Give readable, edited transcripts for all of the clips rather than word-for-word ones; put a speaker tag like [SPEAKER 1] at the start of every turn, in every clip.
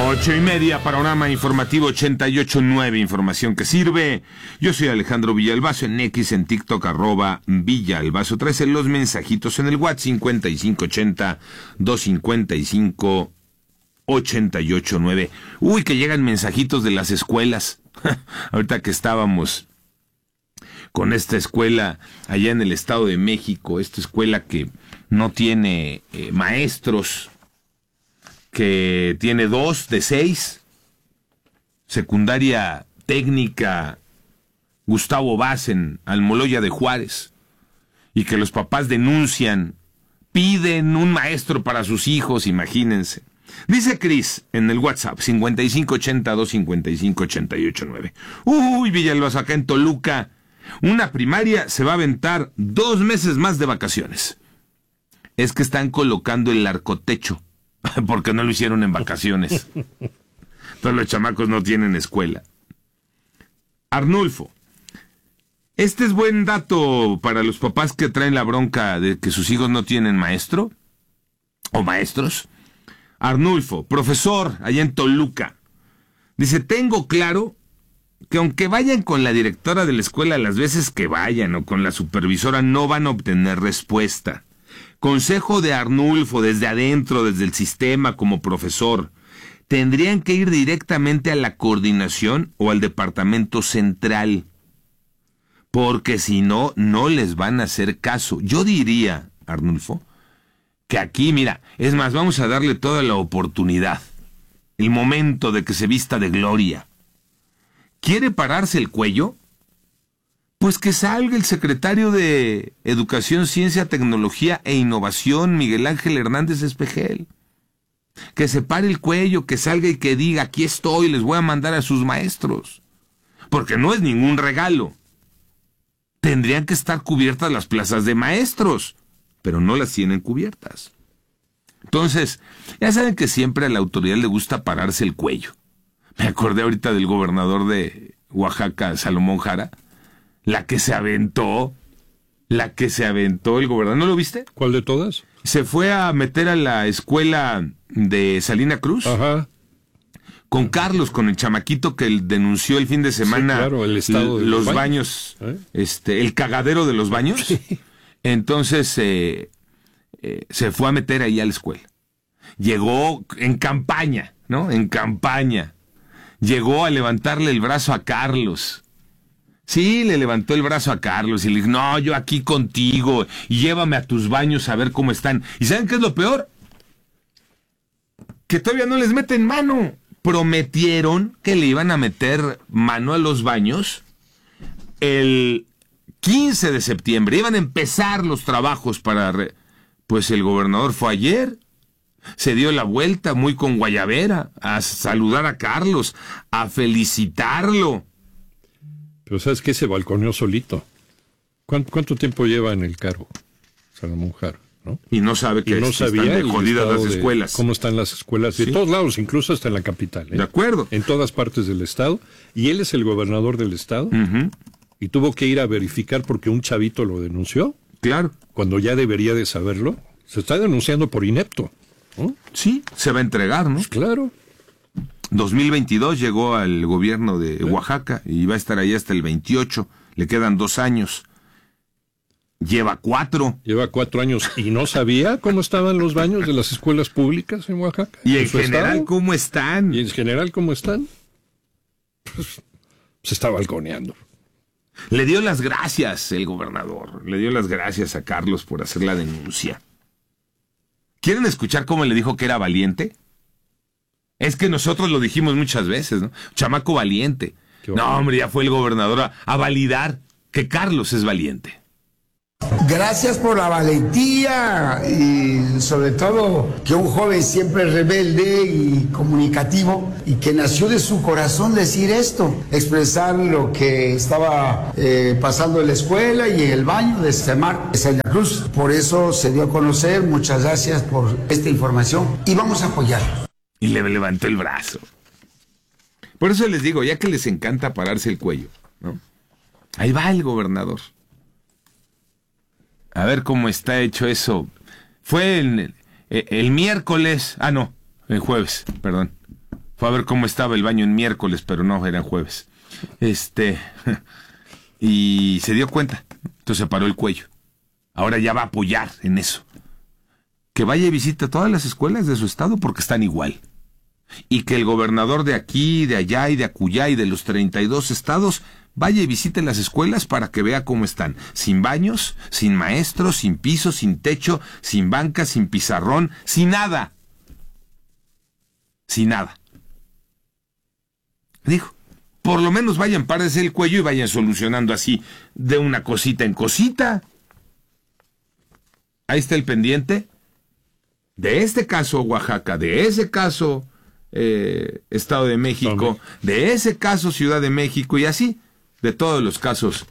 [SPEAKER 1] 8:30, panorama informativo 88.9, información que sirve. Yo soy Alejandro Villalbazo, en X, en TikTok, @Villalbazo 13, los mensajitos en el WhatsApp 5580-255-889. Uy, que llegan mensajitos de las escuelas. Ahorita que estábamos con esta escuela allá en el Estado de México, esta escuela que no tiene maestros, que tiene 2 de 6, secundaria técnica Gustavo Vaz en Almoloya de Juárez, y que los papás denuncian, piden un maestro para sus hijos, imagínense. Dice Cris en el WhatsApp 5580-255-889. Uy, Villalbazo, acá en Toluca, una primaria se va a aventar 2 meses más de vacaciones. Es que están colocando el arcotecho, porque no lo hicieron en vacaciones. Todos los chamacos no tienen escuela. Arnulfo, este es buen dato para los papás que traen la bronca de que sus hijos no tienen maestro o maestros. Arnulfo, profesor allá en Toluca, dice: tengo claro que aunque vayan con la directora de la escuela las veces que vayan o con la supervisora, no van a obtener respuesta. Consejo de Arnulfo, desde adentro, desde el sistema, como profesor, tendrían que ir directamente a la coordinación o al departamento central, porque si no, no les van a hacer caso. Yo diría, Arnulfo, que aquí, mira, es más, vamos a darle toda la oportunidad, el momento de que se vista de gloria. ¿Quiere pararse el cuello? Pues que salga el secretario de Educación, Ciencia, Tecnología e Innovación, Miguel Ángel Hernández Espejel. Que se pare el cuello, que salga y que diga: aquí estoy, les voy a mandar a sus maestros. Porque no es ningún regalo. Tendrían que estar cubiertas las plazas de maestros, pero no las tienen cubiertas. Entonces, ya saben que siempre a la autoridad le gusta pararse el cuello. Me acordé ahorita del gobernador de Oaxaca, Salomón Jara, la que se aventó el gobernador. ¿No lo viste?
[SPEAKER 2] ¿Cuál de todas?
[SPEAKER 1] Se fue a meter a la escuela de Salina Cruz.
[SPEAKER 2] Ajá.
[SPEAKER 1] Con Carlos, con el chamaquito que denunció el fin de semana, sí,
[SPEAKER 2] claro, el estado de
[SPEAKER 1] los baños, el cagadero de los baños. Sí. Entonces se fue a meter ahí a la escuela. Llegó en campaña, ¿no? En campaña. Llegó a levantarle el brazo a Carlos. Sí, le levantó el brazo a Carlos y le dijo: no, yo aquí contigo, y llévame a tus baños a ver cómo están. ¿Y saben qué es lo peor? Que todavía no les meten mano. Prometieron que le iban a meter mano a los baños el 15 de septiembre. Iban a empezar los trabajos para... Pues el gobernador fue ayer, se dio la vuelta muy con guayabera a saludar a Carlos, a felicitarlo.
[SPEAKER 2] Pero ¿sabes qué? Se balconeó solito. ¿Cuánto tiempo lleva en el cargo Salomón Jara, ¿no?
[SPEAKER 1] Y no sabe que
[SPEAKER 2] no sabía
[SPEAKER 1] están de jodidas las escuelas.
[SPEAKER 2] Cómo están las escuelas, de todos lados, incluso hasta en la capital.
[SPEAKER 1] De acuerdo.
[SPEAKER 2] En todas partes del estado. Y él es el gobernador del estado.
[SPEAKER 1] Uh-huh.
[SPEAKER 2] Y tuvo que ir a verificar porque un chavito lo denunció.
[SPEAKER 1] Claro.
[SPEAKER 2] Cuando ya debería de saberlo. Se está denunciando por inepto, ¿no?
[SPEAKER 1] Sí, se va a entregar, ¿no?
[SPEAKER 2] Pues claro.
[SPEAKER 1] 2022 llegó al gobierno de Oaxaca y va a estar ahí hasta el 28. Le quedan 2 años. Lleva 4.
[SPEAKER 2] Lleva 4 años y no sabía cómo estaban los baños de las escuelas públicas en Oaxaca.
[SPEAKER 1] ¿Y en general cómo están?
[SPEAKER 2] ¿Y en general cómo están? Pues se está balconeando.
[SPEAKER 1] Le dio las gracias el gobernador. Le dio las gracias a Carlos por hacer la denuncia. ¿Quieren escuchar cómo le dijo que era valiente? Es que nosotros lo dijimos muchas veces, ¿no? Chamaco valiente. No, hombre, ya fue el gobernador a validar que Carlos es valiente.
[SPEAKER 3] Gracias por la valentía y sobre todo que un joven siempre rebelde y comunicativo y que nació de su corazón decir esto, expresar lo que estaba pasando en la escuela y en el baño de Semar de Santa Cruz. Por eso se dio a conocer. Muchas gracias por esta información y vamos a apoyarlo.
[SPEAKER 1] Y le levantó el brazo. Por eso les digo, ya que les encanta pararse el cuello, ¿no? Ahí va el gobernador. A ver cómo está hecho eso. Fue el miércoles, el jueves, perdón. Fue a ver cómo estaba el baño en miércoles, pero no, era en jueves. Y se dio cuenta. Entonces se paró el cuello. Ahora ya va a apoyar en eso. Que vaya y visite todas las escuelas de su estado porque están igual. Y que el gobernador de aquí, de allá y de acullá y de los 32 estados vaya y visite las escuelas para que vea cómo están. Sin baños, sin maestros, sin piso, sin techo, sin banca, sin pizarrón, sin nada. Sin nada. Dijo, por lo menos vayan, párense el cuello y vayan solucionando así de una cosita en cosita. Ahí está el pendiente. De este caso, Oaxaca, de ese caso, Estado de México, de ese caso, Ciudad de México, y así, de todos los casos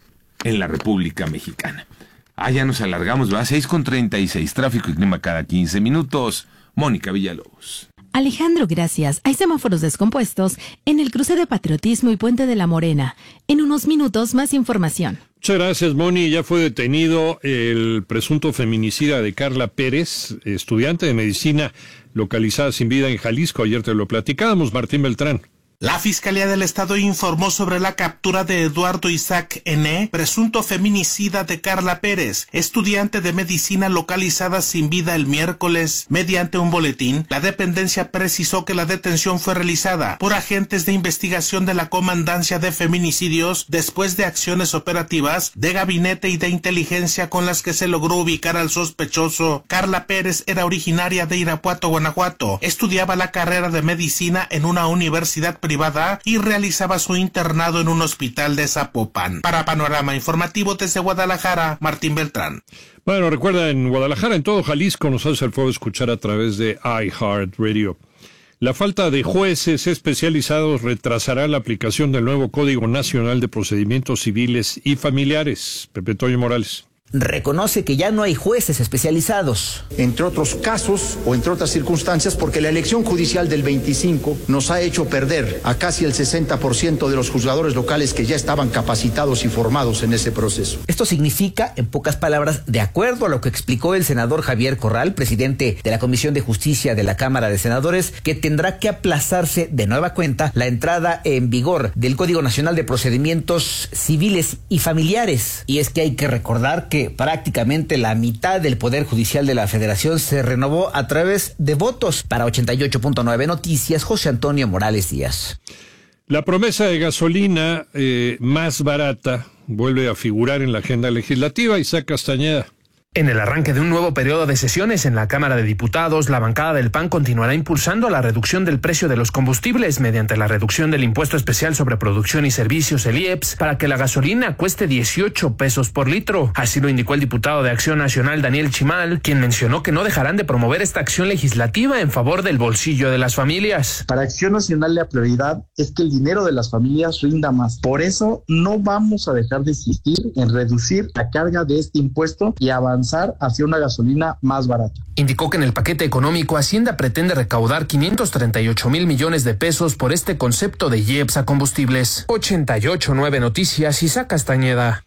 [SPEAKER 1] en la República Mexicana. Ya nos alargamos, ¿va? 6:36, tráfico y clima cada 15 minutos. Mónica Villalobos.
[SPEAKER 4] Alejandro, gracias. Hay semáforos descompuestos en el cruce de Patriotismo y Puente de la Morena. En unos minutos, más información.
[SPEAKER 2] Muchas gracias, Moni. Ya fue detenido el presunto feminicida de Carla Pérez, estudiante de medicina localizada sin vida en Jalisco. Ayer te lo platicábamos, Martín Beltrán.
[SPEAKER 5] La Fiscalía del Estado informó sobre la captura de Eduardo Isaac N., presunto feminicida de Carla Pérez, estudiante de medicina localizada sin vida el miércoles. Mediante un boletín, la dependencia precisó que la detención fue realizada por agentes de investigación de la Comandancia de Feminicidios después de acciones operativas de gabinete y de inteligencia con las que se logró ubicar al sospechoso. Carla Pérez era originaria de Irapuato, Guanajuato, estudiaba la carrera de medicina en una universidad privada y realizaba su internado en un hospital de Zapopan. Para Panorama Informativo desde Guadalajara, Martín Beltrán.
[SPEAKER 2] Bueno, recuerda, en Guadalajara, en todo Jalisco, nos hace el favor de escuchar a través de iHeartRadio. La falta de jueces especializados retrasará la aplicación del nuevo Código Nacional de Procedimientos Civiles y Familiares. Pepe Toño Morales.
[SPEAKER 6] Reconoce que ya no hay jueces especializados.
[SPEAKER 7] Entre otros casos o entre otras circunstancias, porque la elección judicial del 25 nos ha hecho perder a casi el 60% de los juzgadores locales que ya estaban capacitados y formados en ese proceso.
[SPEAKER 6] Esto significa, en pocas palabras, de acuerdo a lo que explicó el senador Javier Corral, presidente de la Comisión de Justicia de la Cámara de Senadores, que tendrá que aplazarse de nueva cuenta la entrada en vigor del Código Nacional de Procedimientos Civiles y Familiares. Y es que hay que recordar que prácticamente la mitad del Poder Judicial de la Federación se renovó a través de votos. Para 88.9 Noticias, José Antonio Morales Díaz.
[SPEAKER 2] La promesa de gasolina más barata vuelve a figurar en la agenda legislativa. Isaac Castañeda.
[SPEAKER 8] En el arranque de un nuevo periodo de sesiones en la Cámara de Diputados, la bancada del PAN continuará impulsando la reducción del precio de los combustibles mediante la reducción del impuesto especial sobre producción y servicios, el IEPS, para que la gasolina cueste 18 pesos por litro. Así lo indicó el diputado de Acción Nacional, Daniel Chimal, quien mencionó que no dejarán de promover esta acción legislativa en favor del bolsillo de las familias.
[SPEAKER 9] Para Acción Nacional la prioridad es que el dinero de las familias rinda más. Por eso no vamos a dejar de insistir en reducir la carga de este impuesto y avanzar hacia una gasolina más barata.
[SPEAKER 8] Indicó que en el paquete económico Hacienda pretende recaudar 538,000 millones de pesos por este concepto de IEPS a combustibles. 88.9 Noticias, Isaac Castañeda.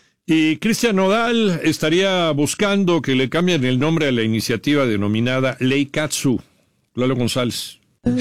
[SPEAKER 2] Y Cristian Nodal estaría buscando que le cambien el nombre a la iniciativa denominada Ley Katsu. Lalo González.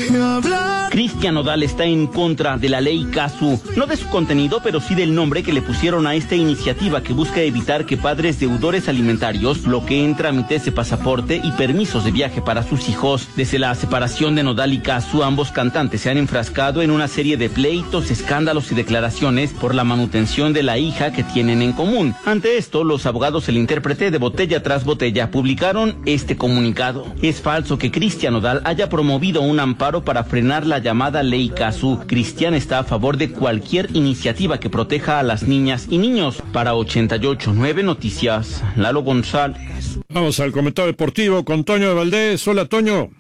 [SPEAKER 10] Cristian Nodal está en contra de la ley Katsu, no de su contenido, pero sí del nombre que le pusieron a esta iniciativa que busca evitar que padres deudores alimentarios bloqueen trámites de pasaporte y permisos de viaje para sus hijos. Desde la separación de Nodal y Katsu, ambos cantantes se han enfrascado en una serie de pleitos, escándalos y declaraciones por la manutención de la hija que tienen en común. Ante esto, los abogados del intérprete de Botella tras Botella publicaron este comunicado. Es falso que Cristian Nodal haya promovido un amparo para frenar la llamada ley Katsu. Cristian está a favor de cualquier iniciativa que proteja a las niñas y niños. Para 88.9 Noticias, Lalo González.
[SPEAKER 2] Vamos al comentario deportivo con Toño de Valdés. Hola, Toño.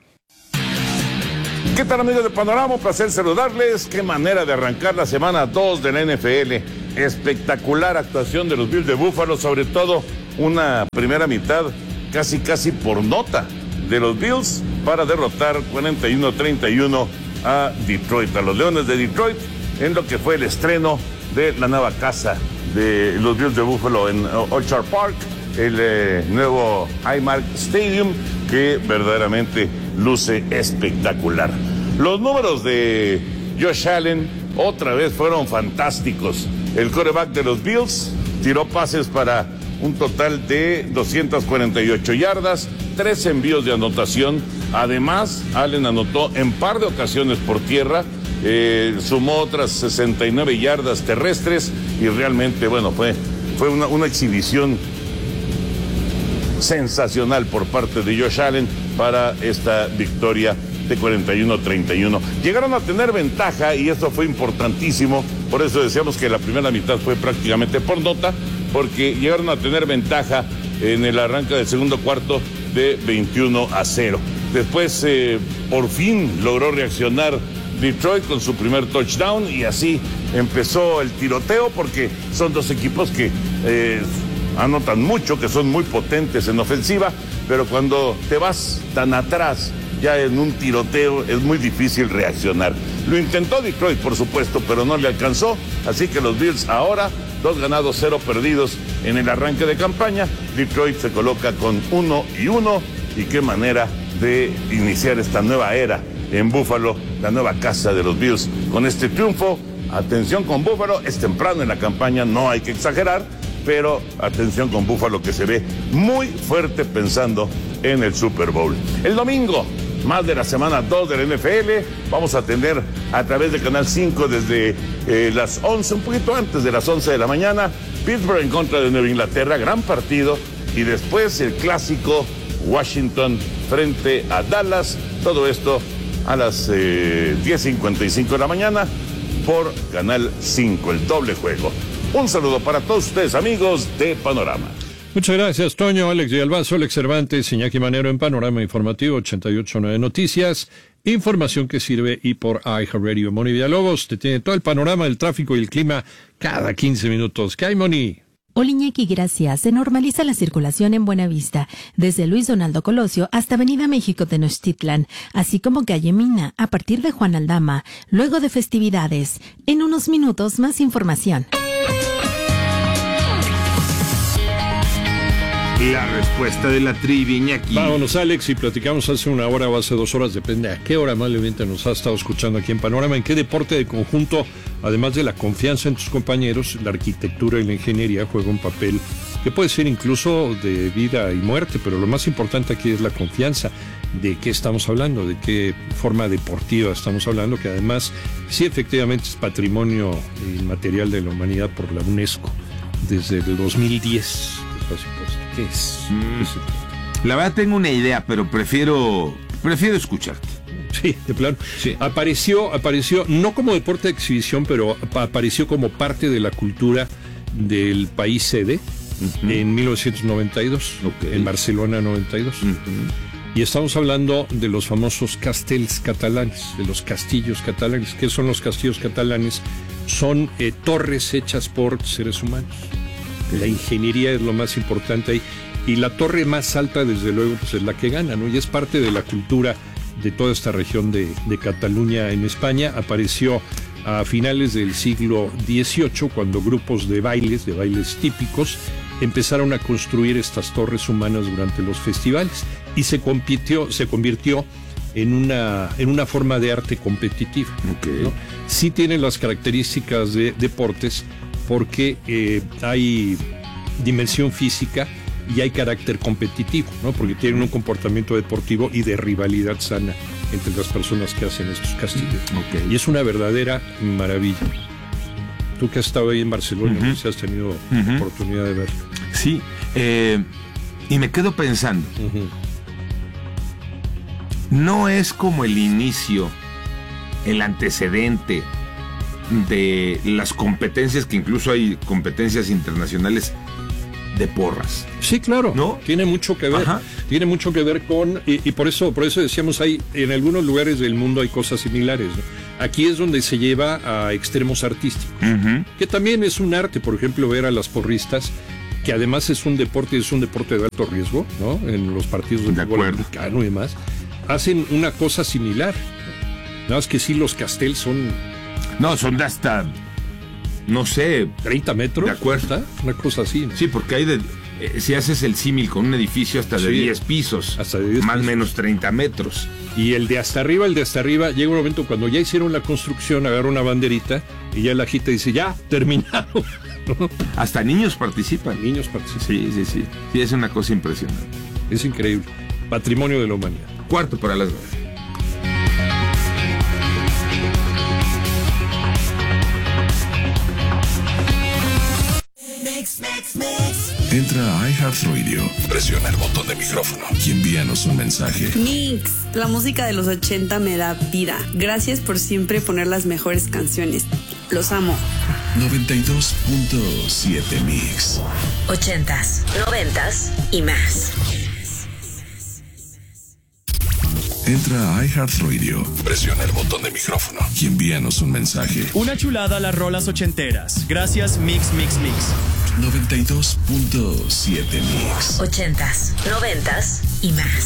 [SPEAKER 11] ¿Qué tal, amigos de Panorama? Un placer saludarles. Qué manera de arrancar la semana 2 de la NFL. Espectacular actuación de los Bills de Buffalo, sobre todo una primera mitad casi por nota de los Bills para derrotar 41-31 a Detroit, a los Leones de Detroit, en lo que fue el estreno de la nueva casa de los Bills de Buffalo en Orchard Park, el nuevo Highmark Stadium, que verdaderamente luce espectacular. Los números de Josh Allen otra vez fueron fantásticos. El quarterback de los Bills tiró pases para un total de 248 yardas, 3 envíos de anotación. Además, Allen anotó en par de ocasiones por tierra, sumó otras 69 yardas terrestres y realmente, bueno, fue una exhibición sensacional por parte de Josh Allen para esta victoria de 41-31. Llegaron a tener ventaja y eso fue importantísimo, por eso decíamos que la primera mitad fue prácticamente por nota, porque llegaron a tener ventaja en el arranque del segundo cuarto de 21-0. Después, por fin logró reaccionar Detroit con su primer touchdown y así empezó el tiroteo, porque son dos equipos que anotan mucho, que son muy potentes en ofensiva, pero cuando te vas tan atrás ya en un tiroteo es muy difícil reaccionar. Lo intentó Detroit, por supuesto, pero no le alcanzó, así que los Bills ahora 2 ganados, 0 perdidos en el arranque de campaña. Detroit se coloca con 1-1 y qué manera de iniciar esta nueva era en Buffalo, la nueva casa de los Bills. Con este triunfo, atención con Buffalo, es temprano en la campaña, no hay que exagerar, pero atención con Buffalo, que se ve muy fuerte pensando en el Super Bowl. El domingo, más de la semana 2 del NFL, vamos a tener a través de Canal 5 desde las 11, un poquito antes de las 11 de la mañana, Pittsburgh en contra de Nueva Inglaterra, gran partido, y después el clásico Washington frente a Dallas, todo esto a las 10:55 de la mañana por Canal 5, el doble juego. Un saludo para todos ustedes, amigos de Panorama.
[SPEAKER 2] Muchas gracias, Toño, Alex Villalbazo, Alex Cervantes, Iñaki Manero en Panorama Informativo 88.9 Noticias, información que sirve y por iHeartRadio. Moni Villalobos te tiene todo el panorama del tráfico y el clima cada 15 minutos. ¿Qué hay, Moni?
[SPEAKER 4] Hola, Iñaki, gracias. Se normaliza la circulación en Buenavista, desde Luis Donaldo Colosio hasta Avenida México Tenochtitlan, así como calle Mina, a partir de Juan Aldama, luego de festividades. En unos minutos, más información.
[SPEAKER 1] La respuesta de la trivia, Iñaki.
[SPEAKER 2] Vámonos, Alex, y platicamos hace una hora o hace 2 horas, depende a qué hora amablemente nos ha estado escuchando aquí en Panorama, en qué deporte de conjunto, además de la confianza en tus compañeros, la arquitectura y la ingeniería juega un papel que puede ser incluso de vida y muerte, pero lo más importante aquí es la confianza. ¿De qué estamos hablando? ¿De qué forma deportiva estamos hablando? Que además, sí, efectivamente es patrimonio inmaterial de la humanidad por la UNESCO desde el 2010, por supuesto. ¿Qué es?
[SPEAKER 1] La verdad tengo una idea, pero prefiero escucharte.
[SPEAKER 2] Sí, de plano. Sí. Apareció no como deporte de exhibición, pero apareció como parte de la cultura del país sede en 1992, en Barcelona 92. Y estamos hablando de los famosos castells catalanes, de los castillos catalanes. ¿Qué son los castillos catalanes? Son torres hechas por seres humanos. La ingeniería es lo más importante ahí. Y la torre más alta, desde luego, pues es la que gana, ¿no? Y es parte de la cultura de toda esta región de Cataluña en España. Apareció a finales del siglo XVIII, cuando grupos de bailes típicos, empezaron a construir estas torres humanas durante los festivales. Y se convirtió en una forma de arte competitiva. ¿No? Sí tiene las características de deportes, porque hay dimensión física y hay carácter competitivo, ¿no? Porque tienen un comportamiento deportivo y de rivalidad sana entre las personas que hacen estos castillos. Y es una verdadera maravilla. Tú que has estado ahí en Barcelona, no sé si has tenido oportunidad de verlo.
[SPEAKER 1] Sí, y me quedo pensando, no es como el inicio, el antecedente de las competencias, que incluso hay competencias internacionales de porras.
[SPEAKER 2] Sí, claro,
[SPEAKER 1] ¿no?
[SPEAKER 2] Tiene mucho que ver. Ajá. Tiene mucho que ver con, y por eso decíamos, en algunos lugares del mundo hay cosas similares, ¿no? Aquí es donde se lleva a extremos artísticos, que también es un arte. Por ejemplo, ver a las porristas, que además es un deporte de alto riesgo, ¿no? En los partidos de fútbol americano y demás, hacen una cosa similar. Nada más que sí, los castells son
[SPEAKER 1] de hasta, no sé,
[SPEAKER 2] 30 metros.
[SPEAKER 1] De acuerdo.
[SPEAKER 2] Una cosa así, ¿no?
[SPEAKER 1] Sí, porque hay de si haces el símil con un edificio hasta de 10 pisos,
[SPEAKER 2] hasta de 10
[SPEAKER 1] más o
[SPEAKER 2] pisos.
[SPEAKER 1] menos 30 metros.
[SPEAKER 2] Y el de hasta arriba, llega un momento cuando ya hicieron la construcción, agarra una banderita y ya la agita y dice, ya, terminado. ¿No?
[SPEAKER 1] Hasta niños participan.
[SPEAKER 2] Niños participan.
[SPEAKER 1] Sí. Sí, es una cosa impresionante.
[SPEAKER 2] Es increíble. Patrimonio de la humanidad.
[SPEAKER 1] 8:45.
[SPEAKER 12] Entra a iHeartRadio, presiona el botón de micrófono y envíanos un mensaje.
[SPEAKER 13] Mix, la música de los 80 me da vida. Gracias por siempre poner las mejores canciones. Los amo.
[SPEAKER 12] 92.7 Mix.
[SPEAKER 14] 80s, 90s y más.
[SPEAKER 12] Entra a iHeartRadio, presiona el botón de micrófono y envíanos un mensaje.
[SPEAKER 15] Una chulada las rolas ochenteras. Gracias, Mix.
[SPEAKER 12] 92.7 Mix.
[SPEAKER 14] 80s, 90s y más.